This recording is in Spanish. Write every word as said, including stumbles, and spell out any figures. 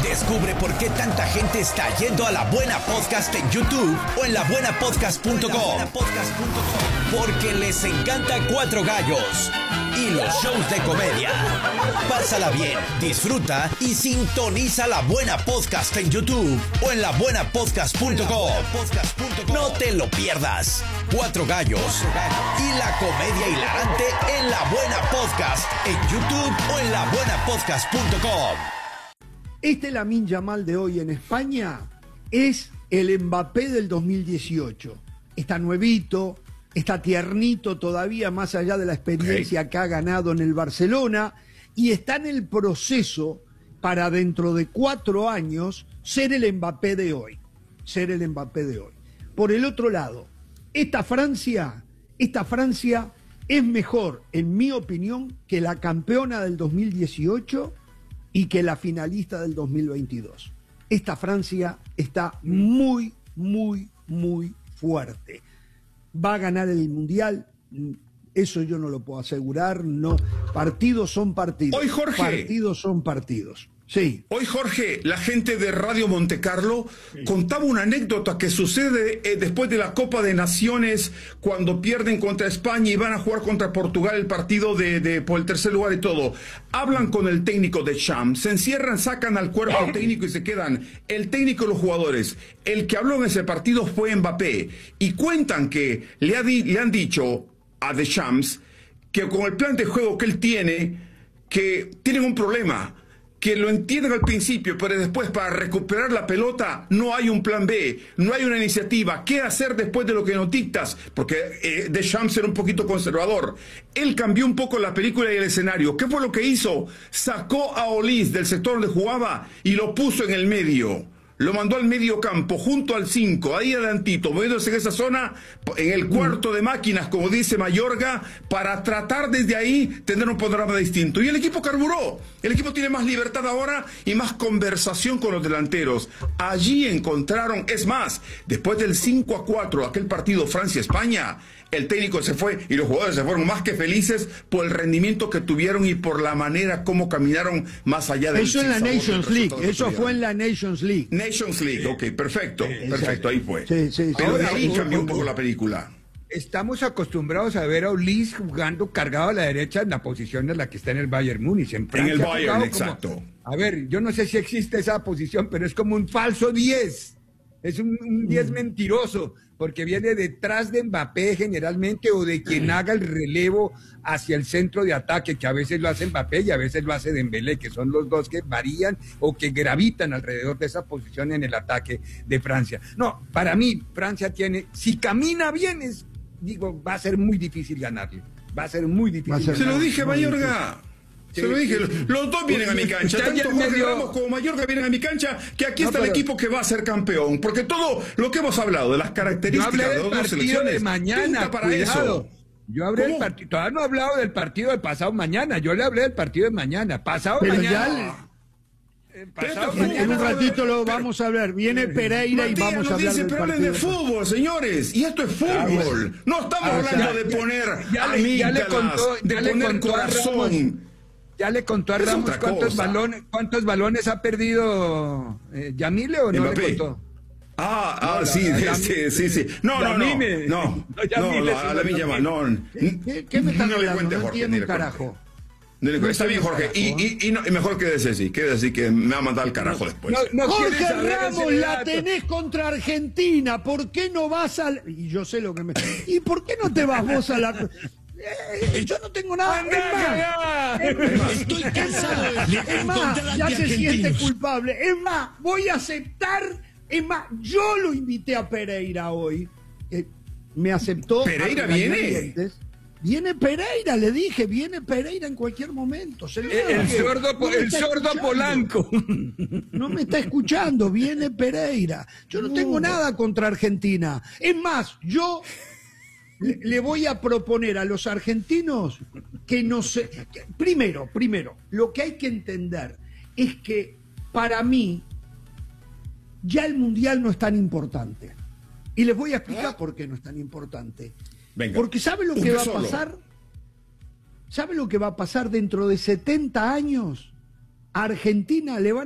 Descubre por qué tanta gente está yendo a La Buena Podcast en YouTube o en la buena podcast punto com. Porque les encanta Cuatro Gallos y los shows de comedia. Pásala bien, disfruta y sintoniza La Buena Podcast en YouTube o en la buena podcast punto com. No te lo pierdas. Cuatro Gallos y la comedia hilarante en La Buena Podcast en YouTube o en la buena podcast punto com. Este Lamine Yamal de hoy en España es el Mbappé del dos mil dieciocho. Está nuevito, está tiernito todavía, más allá de la experiencia okay. que ha ganado en el Barcelona, y está en el proceso para dentro de cuatro años ser el Mbappé de hoy. Ser el Mbappé de hoy. Por el otro lado, esta Francia, esta Francia es mejor, en mi opinión, que la campeona del dos mil dieciocho y que la finalista del dos mil veintidós. Esta Francia está muy, muy, muy fuerte. Va a ganar el Mundial, eso yo no lo puedo asegurar, no. Partidos son partidos. Hoy, Jorge. Partidos son partidos. Sí. Hoy, Jorge, la gente de Radio Montecarlo sí. contaba una anécdota que sucede eh, después de la Copa de Naciones, cuando pierden contra España y van a jugar contra Portugal el partido de, de por el tercer lugar y todo. Hablan con el técnico de Champs, se encierran, sacan al cuerpo técnico y se quedan el técnico y los jugadores. El que habló en ese partido fue Mbappé. Y cuentan que le, ha di, le han dicho a Deschamps que con el plan de juego que él tiene, que tienen un problema, que lo entienden al principio, pero después para recuperar la pelota no hay un plan B, no hay una iniciativa. ¿Qué hacer después de lo que nos dictas? Porque eh, Deschamps era un poquito conservador. Él cambió un poco la película y el escenario. ¿Qué fue lo que hizo? Sacó a Olís del sector donde jugaba y lo puso en el medio. Lo mandó al medio campo, junto al cinco, ahí adelantito, moviéndose en esa zona, en el cuarto de máquinas, como dice Mayorga, para tratar desde ahí tener un panorama distinto. Y el equipo carburó. El equipo tiene más libertad ahora y más conversación con los delanteros. Allí encontraron, es más, después del cinco a cuatro, aquel partido Francia-España, el técnico se fue y los jugadores se fueron más que felices por el rendimiento que tuvieron y por la manera como caminaron más allá de eso en la Nations League, eso fue en la Nations League. Nations League, ok, perfecto, Exacto. perfecto, ahí fue. Sí, sí, sí. Pero de ahí cambió un poco la película. Estamos acostumbrados a ver a Ulis jugando cargado a la derecha en la posición en la que está en el Bayern Múnich. En, en el Bayern, exacto. Como, a ver, yo no sé si existe esa posición, pero es como un falso diez. Es un, un diez mm. mentiroso, porque viene detrás de Mbappé generalmente, o de quien haga el relevo hacia el centro de ataque, que a veces lo hace Mbappé y a veces lo hace Dembélé, que son los dos que varían o que gravitan alrededor de esa posición en el ataque de Francia. No, para mí Francia tiene, si camina bien, es, digo, va a ser muy difícil ganarle. Va a ser muy difícil ganarle. Se lo dije, Mayorga. Se lo dije, los dos vienen a mi cancha, tanto Jorge medio... Ramos como Mayorga vienen a mi cancha, que aquí no, está el equipo que va a ser campeón, porque todo lo que hemos hablado de las características yo hablé de del las dos selecciones de mañana, para cuidado. eso. Yo hablé del partido, todavía no he hablado del partido de pasado mañana, yo le hablé del partido de mañana, pasado pero mañana. Ya... Pasado en, mañana, en un ratito lo vamos a hablar. Viene Pereira Martín, y vamos a hablar dice, del pero partido. hablen de fútbol, señores. Y esto es fútbol. Ah, no estamos ah, hablando ya, de poner ya, ya le contó, de ya poner le contó corazón. Ya le contó a Ramos cuántos balones, cuántos balones ha perdido eh, Yamile, o no Mbappé. Le contó. Ah, ah, no, sí, la, sí, sí, sí. No, no, no, no, no, no, la Villa Yamal, no. ¿Qué, ¿Qué me están hablando? No entiendo un carajo. Está bien, Jorge, y, y, y, no, y mejor quédese así, quédese así, que me va a mandar al carajo después. No, no Jorge Ramos, la tenés contra Argentina, ¿por qué no vas al...? Y yo sé lo que me... ¿Y por qué no te vas vos a la...? Eh, yo no tengo nada. Es más, es más, estoy cansado de es más, ya se siente culpable. Es más, voy a aceptar. Es más, yo lo invité a Pereira hoy. Eh, me aceptó. ¿Pereira viene? Viene Pereira, le dije, viene Pereira en cualquier momento. Se el, el sordo, no el sordo Polanco. No me está escuchando, viene Pereira. Yo no, no tengo nada contra Argentina. Es más, yo... le voy a proponer a los argentinos que no se... Que, primero, primero, lo que hay que entender es que para mí ya el Mundial no es tan importante. Y les voy a explicar por qué no es tan importante. Venga, porque ¿sabe lo que va a pasar? ¿Sabe lo que va a pasar dentro de setenta años? A Argentina le van